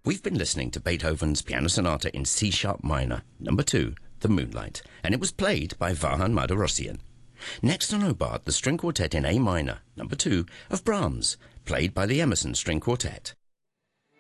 We've been listening to Beethoven's Piano Sonata in C-sharp minor, number 2, The Moonlight, and it was played by Vahan Mardarossian. Next on Hobart, the string quartet in A minor, number 2, of Brahms, played by the Emerson String Quartet.